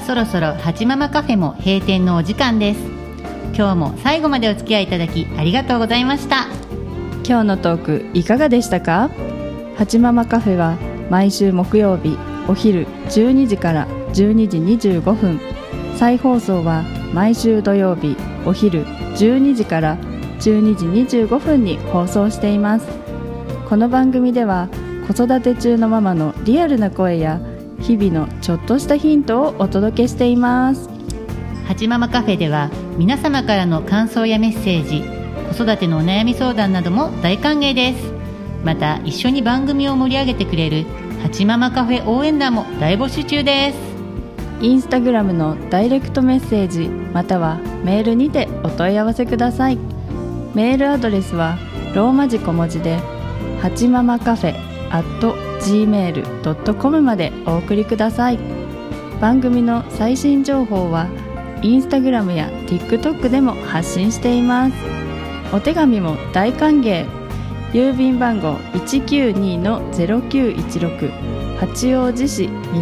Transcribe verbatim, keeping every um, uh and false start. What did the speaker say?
そろそろはちママカフェも閉店のお時間です。今日も最後までお付き合いいただきありがとうございました。 今日のトークいかがでしたか？はちママカフェは毎週木曜日お昼じゅうにじからじゅうにじにじゅうごふん、再放送は毎週土曜日お昼じゅうにじからじゅうにじにじゅうごふんに放送しています。この番組では子育て中のママのリアルな声や日々のちょっとしたヒントをお届けしています。 はちママカフェでは皆様からの感想やメッセージ、子育てのお悩み相談なども大歓迎です。また一緒に番組を盛り上げてくれるはちママカフェ応援団も大募集中です。 インスタグラムのダイレクトメッセージまたはメールにてお問い合わせください。メールアドレスはローマ字小文字ではちママカフェ アットジーメールドットコム までお送りください。番組の最新情報はインスタグラムや TikTok でも発信しています。お手紙も大歓迎。郵便番号 いちきゅうにのゼロきゅういちろく 八王子市